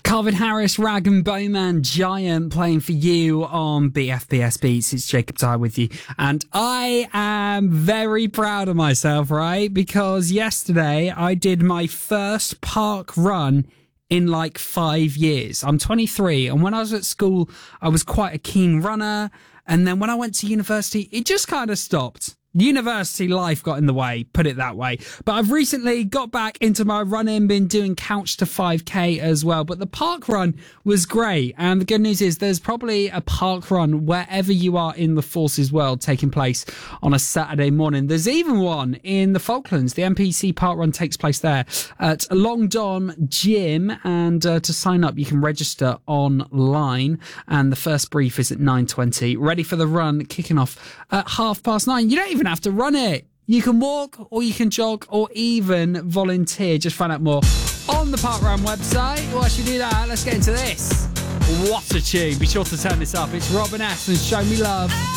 Calvin Harris, Rag and Bowman, Giant playing for you on BFBS Beats. It's Jacob Dye with you. And I am very proud of myself, right? Because yesterday I did my first park run in like 5 years. I'm 23, and when I was at school, I was quite a keen runner. And then when I went to university, it just kind of stopped. University life got in the way, put it that way. But I've recently got back into my running, been doing Couch to 5K as well. But the park run was great. And the good news is there's probably a park run wherever you are in the Forces world taking place on a Saturday morning. There's even one in the Falklands. The NPC park run takes place there at Long Don Gym. And to sign up, you can register online. And the first brief is at 9:20. Ready for the run, kicking off at 9:30. You don't even have to run it. You can walk, or you can jog, or even volunteer. Just find out more on the Parkrun website. Whilst you do that, let's get into this. What a tune. Be sure to turn this up. It's Robin S. and Show Me Love.